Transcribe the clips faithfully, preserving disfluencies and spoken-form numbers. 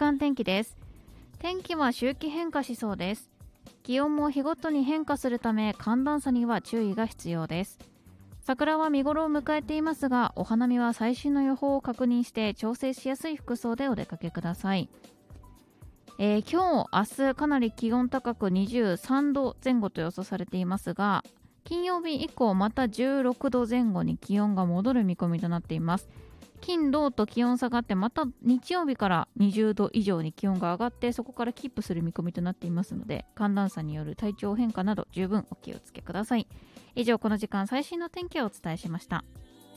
間天気です。天気は周期変化しそうです。気温も日ごとに変化するため寒暖差には注意が必要です。桜は見頃を迎えていますが、お花見は最新の予報を確認して調整しやすい服装でお出かけください。えー、今日明日かなり気温高くにじゅうさんどぜん後と予想されていますが、金曜日以降またじゅうろくどぜん後に気温が戻る見込みとなっています。金土と気温下がって、また日曜日からにじゅうど以上に気温が上がって、そこからキープする見込みとなっていますので、寒暖差による体調変化など十分お気をつけください。以上、この時間最新の天気をお伝えしました。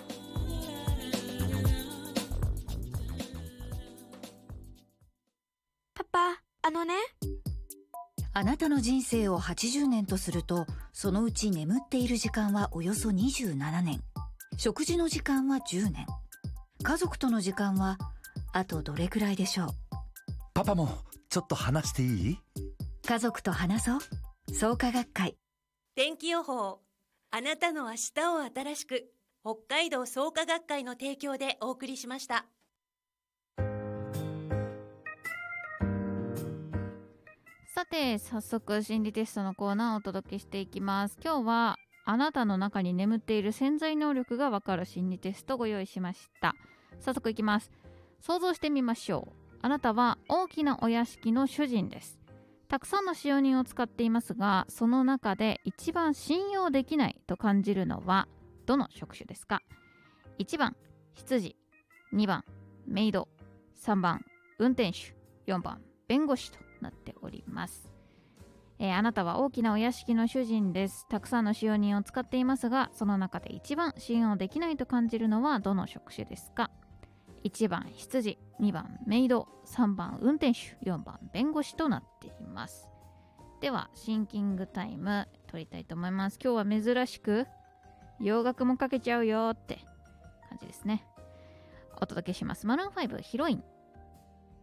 パパ、あのね、 あなたの人生をはちじゅうねんとすると、そのうち眠っている時間はおよそにじゅうななねん、食事の時間はじゅうねん、家族との時間はあとどれくらいでしょう。 パパもちょっと話していい？ 家族と話そう。創価学会天気予報、あなたの明日を新しく、北海道創価学会の提供でお送りしました。 さて、早速心理テストのコーナーをお届けしていきます。今日はあなたの中に眠っている潜在能力がわかる心理テストをご用意しました。早速いきます。想像してみましょう。あなたは大きなお屋敷の主人です。たくさんの使用人を使っていますが、その中で一番信用できないと感じるのはどの職種ですか？いちばん執事、にばんメイド、さんばん運転手、よんばん弁護士となっております。えー、あなたは大きなお屋敷の主人です。たくさんの使用人を使っていますが、その中で一番信用できないと感じるのはどの職種ですか？いちばん執事、にばんメイド、さんばん運転手、よんばん弁護士となっています。ではシンキングタイム取りたいと思います。今日は珍しく洋楽もかけちゃうよって感じですね。お届けします。マルーンファイブヒロイン。